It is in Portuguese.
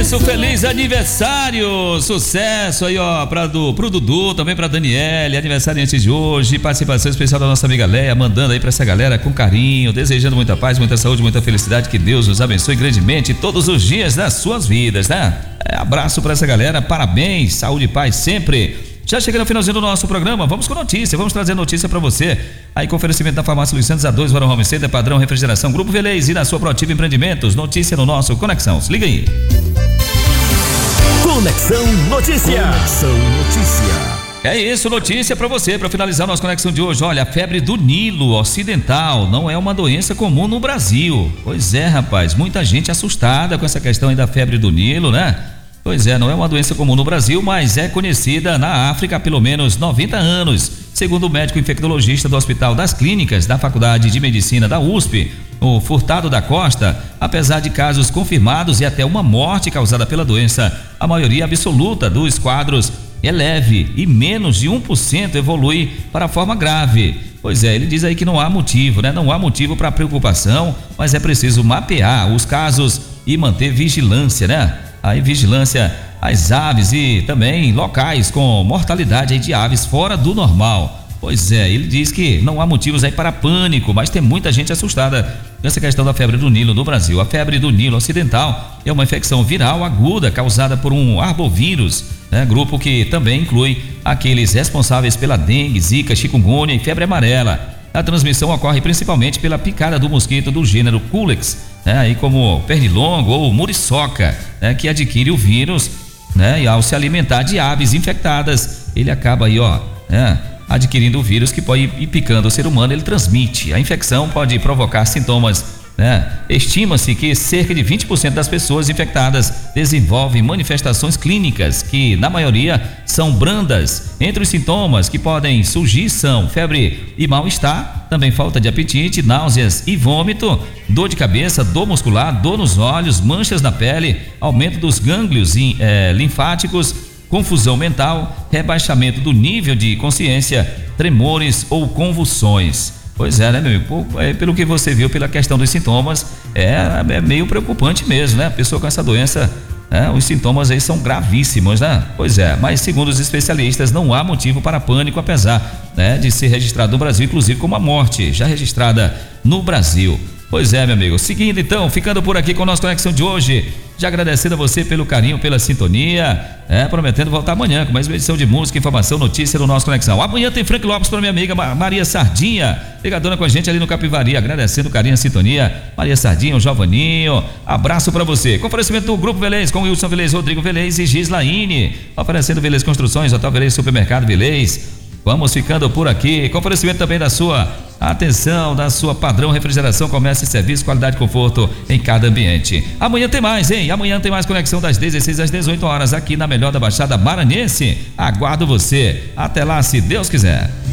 Feliz aniversário, sucesso aí ó, pro Dudu, também pra Daniele, aniversariante de hoje, participação especial da nossa amiga Leia, mandando aí pra essa galera com carinho, desejando muita paz, muita saúde, muita felicidade, que Deus os abençoe grandemente todos os dias das suas vidas, né? Abraço pra essa galera, parabéns, saúde e paz sempre. Já chegando no finalzinho do nosso programa, vamos com notícia, vamos trazer notícia para você. Aí com oferecimento da Farmácia Luiz Santos, A2, Varão Home Center, Padrão Refrigeração, Grupo Velez e na sua Proativa Empreendimentos. Notícia no nosso Conexão, se liga aí. Conexão Notícia. Conexão Notícia. É isso, notícia para você, para finalizar nossa conexão de hoje. Olha, a febre do Nilo ocidental não é uma doença comum no Brasil. Pois é, rapaz, muita gente assustada com essa questão aí da febre do Nilo, né? Pois é, não é uma doença comum no Brasil, mas é conhecida na África há pelo menos 90 anos. Segundo o médico infectologista do Hospital das Clínicas da Faculdade de Medicina da USP, o Furtado da Costa, apesar de casos confirmados e até uma morte causada pela doença, a maioria absoluta dos quadros é leve e menos de 1% evolui para a forma grave. Pois é, ele diz aí que não há motivo, né? Não há motivo para preocupação, mas é preciso mapear os casos e manter vigilância, né? Aí vigilância às aves e também locais com mortalidade aí de aves fora do normal. Pois é, ele diz que não há motivos aí para pânico, mas tem muita gente assustada com essa questão da febre do Nilo no Brasil. A febre do Nilo ocidental é uma infecção viral aguda causada por um arbovírus, né? Grupo que também inclui aqueles responsáveis pela dengue, zika, chikungunya e febre amarela. A transmissão ocorre principalmente pela picada do mosquito do gênero Culex, né? Aí como pernilongo ou muriçoca, né? Que adquire o vírus, né? E ao se alimentar de aves infectadas, ele acaba aí, ó, né? Adquirindo o vírus que pode ir picando o ser humano, ele transmite. A infecção pode provocar sintomas, né? Estima-se que cerca de 20% das pessoas infectadas desenvolvem manifestações clínicas que, na maioria, são brandas. Entre os sintomas que podem surgir são febre e mal-estar, também falta de apetite, náuseas e vômito, dor de cabeça, dor muscular, dor nos olhos, manchas na pele, aumento dos gânglios linfáticos, confusão mental, rebaixamento do nível de consciência, tremores ou convulsões. Pois é, né, meu amigo? Pelo que você viu, pela questão dos sintomas, é meio preocupante mesmo, né? A pessoa com essa doença, os sintomas aí são gravíssimos, né? Pois é, mas segundo os especialistas, não há motivo para pânico, apesar, né, de ser registrado no Brasil, inclusive como uma morte já registrada no Brasil. Pois é, meu amigo. Seguindo então, ficando por aqui com a nossa conexão de hoje, já agradecendo a você pelo carinho, pela sintonia, prometendo voltar amanhã com mais uma edição de música, informação, notícia do nosso Conexão. Amanhã tem Frank Lopes para minha amiga Maria Sardinha, ligadona com a gente ali no Capivari, agradecendo o carinho, a sintonia, Maria Sardinha, o Jovaninho, abraço para você. Com oferecimento do Grupo Velez, com Wilson Velez, Rodrigo Velez e Gislaine, oferecendo Velez Construções, Hotel Velez, Supermercado Velez. Vamos ficando por aqui, com oferecimento também da sua atenção, da sua Padrão Refrigeração, comércio e serviço, qualidade e conforto em cada ambiente. Amanhã tem mais, hein? Amanhã tem mais conexão das 16 às 18 horas aqui na melhor da Baixada Maranhense. Aguardo você. Até lá, se Deus quiser.